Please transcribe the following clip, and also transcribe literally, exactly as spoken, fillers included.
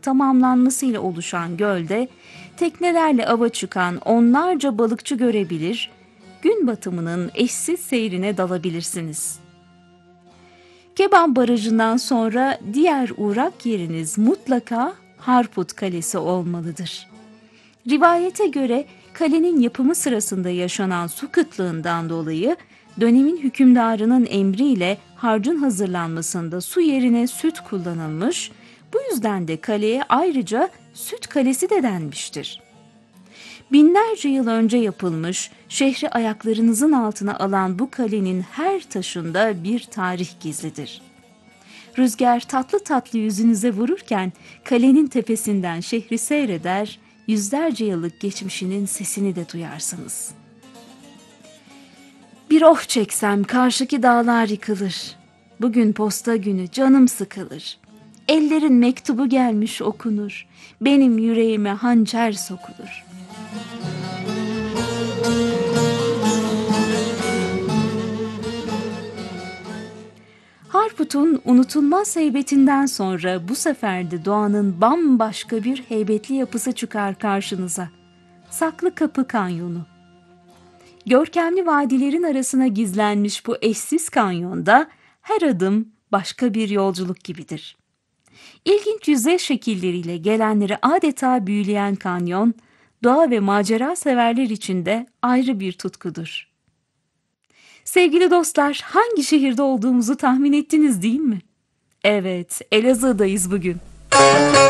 tamamlanmasıyla oluşan gölde teknelerle ava çıkan onlarca balıkçı görebilir, gün batımının eşsiz seyrine dalabilirsiniz. Keban Barajı'ndan sonra diğer uğrak yeriniz mutlaka Harput Kalesi olmalıdır. Rivayete göre kalenin yapımı sırasında yaşanan su kıtlığından dolayı dönemin hükümdarının emriyle harcın hazırlanmasında su yerine süt kullanılmış, bu yüzden de kaleye ayrıca Süt Kalesi de denmiştir. Binlerce yıl önce yapılmış, şehri ayaklarınızın altına alan bu kalenin her taşında bir tarih gizlidir. Rüzgar tatlı tatlı yüzünüze vururken kalenin tepesinden şehri seyreder, yüzlerce yıllık geçmişinin sesini de duyarsınız. Bir oh çeksem karşıki dağlar yıkılır. Bugün posta günü canım sıkılır. Ellerin mektubu gelmiş okunur. Benim yüreğime hançer sokulur. Harput'un unutulmaz heybetinden sonra bu sefer de doğanın bambaşka bir heybetli yapısı çıkar karşınıza. Saklı Kapı Kanyonu. Görkemli vadilerin arasına gizlenmiş bu eşsiz kanyonda her adım başka bir yolculuk gibidir. İlginç yüzey şekilleriyle gelenleri adeta büyüleyen kanyon, doğa ve macera severler için de ayrı bir tutkudur. Sevgili dostlar, hangi şehirde olduğumuzu tahmin ettiniz değil mi? Evet, Elazığ'dayız bugün.